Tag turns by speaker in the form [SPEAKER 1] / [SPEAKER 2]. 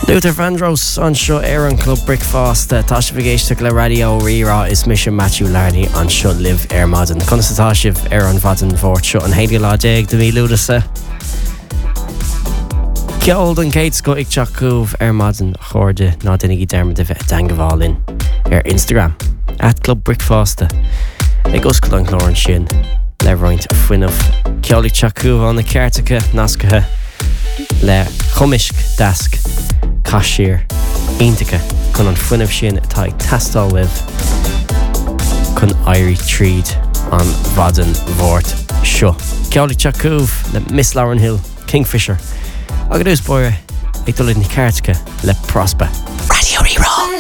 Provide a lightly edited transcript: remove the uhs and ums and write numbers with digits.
[SPEAKER 1] Luther Vandross an seo ar an Club Brickfast tá si bhgéiste le radio rírá is mis Matthew Larney an seo live ar madan chunatá sibh ar an bhadan bhórt seo an 1 de mí luúdasa ceol an céit go ag teachúh ar madan chóirde ná duine í dermid a bheith dangaháilinn ar Instagram @Club Brickfasta ag oscail an chlór an sin le roiint fuinmh ceolaigh teachúh an na ceartacha nascathe le chumisc dasc Cashir Intica chun an fuinmh sin atá ag testáil libh chun airí tríd an bhadan bhórt seo. Ceolaigh teachúh le Miss Lauren Hill, Kingfisher, agus dús buire ag dul in na ceartacha le Prosper. Radio Rerá.